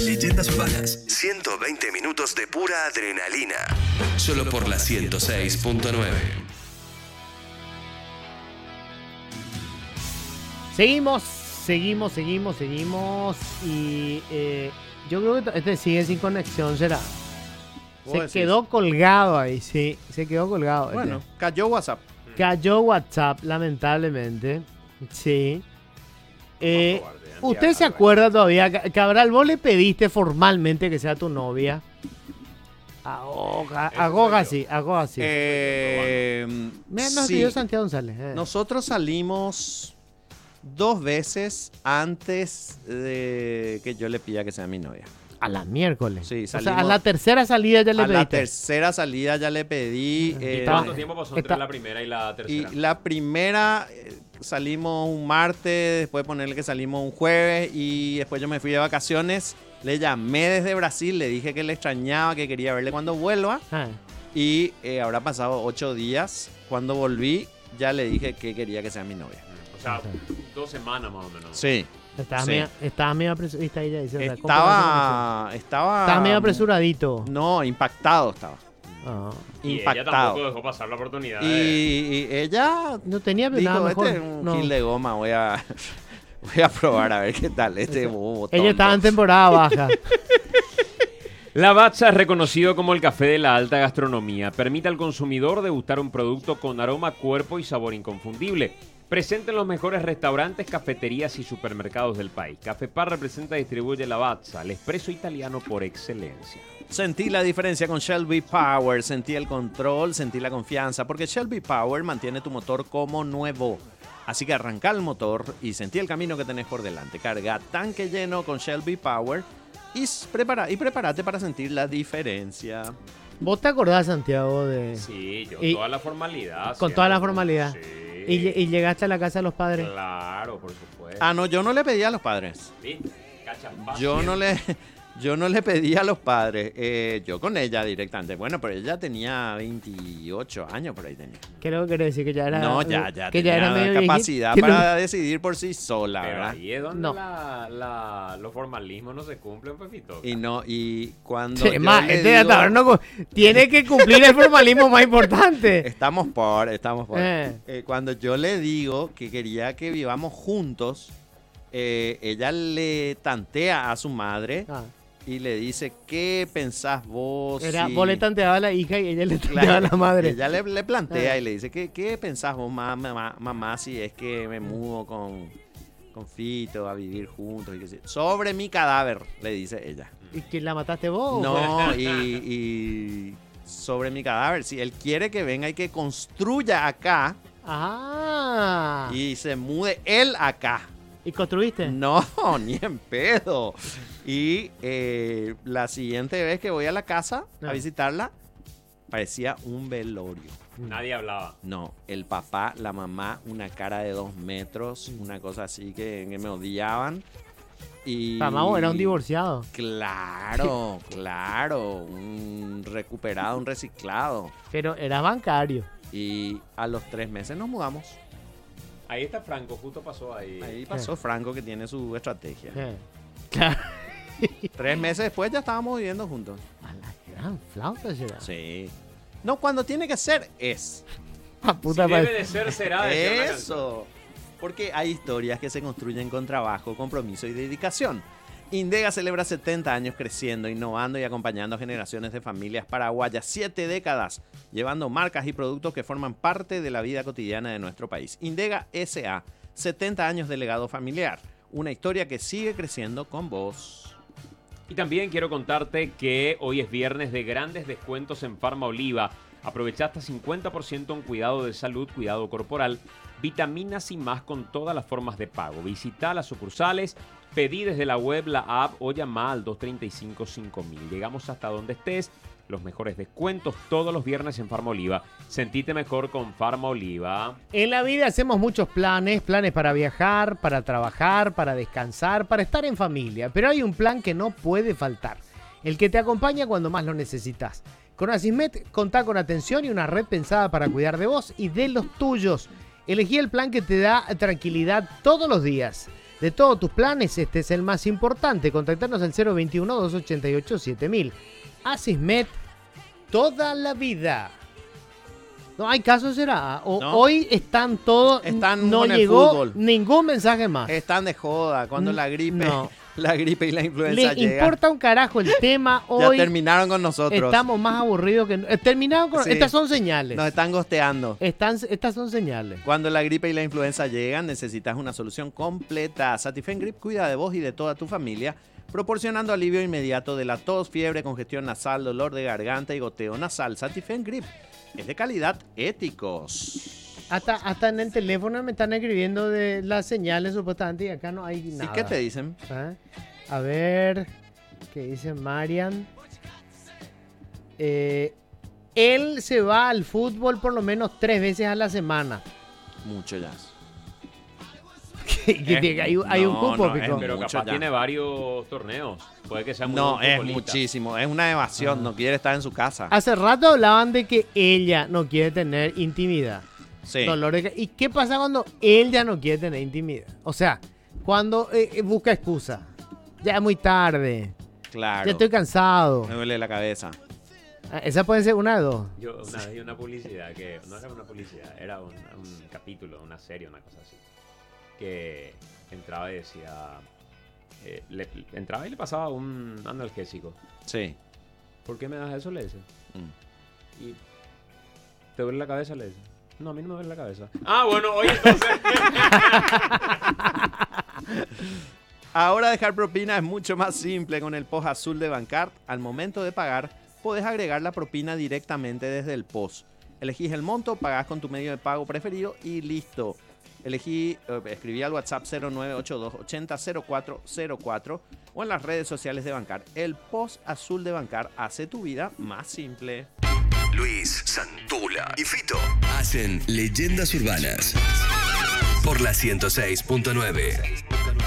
Leyendas urbanas. 120 minutos de pura adrenalina. Solo por la 106.9. Seguimos. Y yo creo que este sigue sin conexión, ¿será? Se quedó colgado ahí, sí. Se quedó colgado. Bueno, cayó WhatsApp. Cayó WhatsApp, lamentablemente. Sí. ¿Usted se acuerda todavía? Cabral, vos le pediste formalmente que sea tu novia. Hago así. Mira, nos pidió Santiago González. Nosotros salimos 2 veces antes de que yo le pida que sea mi novia. A la miércoles. Sí, o sea, salimos, a la tercera salida ya le pediste. A la tercera salida ya le pedí. ¿Y cuánto tiempo pasó entre la primera y la tercera? Y la primera salimos un martes, después ponerle que salimos un jueves y después yo me fui de vacaciones. Le llamé desde Brasil, le dije que le extrañaba, que quería verle cuando vuelva. Y habrá pasado 8 días. Cuando volví, ya le dije que quería que sea mi novia. O sea, 2 semanas más o menos. Sí. Estaba medio apresuradito. Estaba medio apresuradito. No, impactado estaba. Y impactado. ella tampoco dejó pasar la oportunidad. Y ella no tenía dijo, nada mejor. Este es un gil de goma, voy a probar a ver qué tal. Ella estaba en temporada baja. Lavazza es reconocido como el café de la alta gastronomía. Permite al consumidor degustar un producto con aroma, cuerpo y sabor inconfundible. Presente en los mejores restaurantes, cafeterías y supermercados del país. Café Par representa y distribuye Lavazza, el espresso italiano por excelencia. Sentí la diferencia con Shelby Power, sentí el control, sentí la confianza, porque Shelby Power mantiene tu motor como nuevo. Así que arranca el motor y sentí el camino que tenés por delante. Carga tanque lleno con Shelby Power y prepárate para sentir la diferencia. ¿Vos te acordás, Santiago, de...? Sí, toda la formalidad. Con toda la formalidad. Sí. ¿Y llegaste a la casa de los padres? Claro, por supuesto. No, yo no le pedí a los padres. ¿Sí? Yo no le pedí a los padres. Yo con ella directamente. Bueno, pero ella tenía 28 años por ahí tenía. ¿Qué es lo que quiere decir? Que ya era... No, ya que tenía ya era capacidad para decidir por sí sola, pero ¿verdad? ahí es donde los formalismos no se cumplen, Pepito. Y cuando sí, tiene que cumplir el formalismo más importante. Estamos por. Cuando yo le digo que quería que vivamos juntos, ella le tantea a su madre y le dice, ¿qué pensás vos? Vos le tanteaba a la hija y ella le tanteaba a la madre. Ella le plantea y le dice, ¿qué pensás vos, mamá, si es que me mudo con Fito a vivir juntos? Sobre mi cadáver, le dice ella. ¿Y que la mataste vos? No, y sobre mi cadáver. Si él quiere que venga y que construya acá y se mude él acá. ¿Y construiste? No, ni en pedo. Y la siguiente vez que voy a la casa a visitarla, parecía un velorio. Nadie hablaba. No, el papá, la mamá, una cara de 2 metros, una cosa así que me odiaban. Y mamá era un divorciado. Claro, un recuperado, un reciclado. Pero era bancario. Y a los 3 meses nos mudamos. Ahí está Franco, justo pasó ahí. Ahí pasó Franco, que tiene su estrategia. Claro. 3 meses después ya estábamos viviendo juntos. A la gran flauta será. Sí. No, cuando tiene que ser, es. Puta si debe de ser, será. Eso. Porque hay historias que se construyen con trabajo, compromiso y dedicación. Indega celebra 70 años creciendo, innovando y acompañando a generaciones de familias paraguayas. 7 décadas, llevando marcas y productos que forman parte de la vida cotidiana de nuestro país. Indega S.A., 70 años de legado familiar. Una historia que sigue creciendo con vos. Y también quiero contarte que hoy es viernes de grandes descuentos en Farma Oliva. Aprovecha hasta 50% en cuidado de salud, cuidado corporal, vitaminas y más con todas las formas de pago. Visita las sucursales, pedí desde la web, la app o llama al 235-5000. Llegamos hasta donde estés. Los mejores descuentos todos los viernes en Farma Oliva. Sentite mejor con Farma Oliva. En la vida hacemos muchos planes para viajar, para trabajar, para descansar, para estar en familia. Pero hay un plan que no puede faltar, el que te acompaña cuando más lo necesitas. Con Asismet contá con atención y una red pensada para cuidar de vos y de los tuyos. Elegí el plan que te da tranquilidad todos los días. De todos tus planes, este es el más importante. Contactarnos al 021-288-7000. Asismet, toda la vida. No hay caso, será. No. Hoy están todos. Están no con el llegó fútbol. ningún mensaje más. Están de joda cuando la gripe, No. la gripe y la influenza Le llegan. importa un carajo el tema. Ya Hoy terminaron con nosotros. estamos más aburridos que. Terminaron con. Sí. Estas son señales. Nos están gosteando. Estas son señales. Cuando la gripe y la influenza llegan, necesitas una solución completa. Satifen Grip cuida de vos y de toda tu familia, proporcionando alivio inmediato de la tos, fiebre, congestión nasal, dolor de garganta y goteo nasal. Satifen Grip es de calidad éticos. Hasta en el teléfono me están escribiendo de las señales supuestamente y acá no hay nada. ¿Y qué te dicen? ¿Ah? A ver, ¿qué dice Marian? Él se va al fútbol por lo menos 3 veces a la semana. Mucho ya. Hay un cupo, no, Pico. Pero mucho capaz ya. tiene varios torneos. Puede que sea muy No, buen es futbolista. muchísimo. Es una evasión. No quiere estar en su casa. Hace rato hablaban de que ella no quiere tener intimidad. Sí. ¿Y qué pasa cuando él ya no quiere tener intimidad? O sea, cuando busca excusa. Ya es muy tarde. Claro. Ya estoy cansado. Me duele la cabeza. Esa puede ser una de dos. Yo una vez vi una publicidad que no era una publicidad, era un capítulo, una serie, una cosa así. Que entraba y decía. Entraba y le pasaba un analgésico. Sí. ¿Por qué me das eso? Le dice. Mm. ¿Y te duele la cabeza? Le dice. No, a mí no me duele la cabeza. Ah, bueno, oye, entonces. Ahora dejar propina es mucho más simple con el POS azul de Bancard. Al momento de pagar, podés agregar la propina directamente desde el POS. Elegís el monto, pagás con tu medio de pago preferido y listo. Escribí al WhatsApp 0982 800404 o en las redes sociales de Bancard. El POS azul de Bancard hace tu vida más simple. Luis, Santula y Fito hacen Leyendas Urbanas por la 106.9.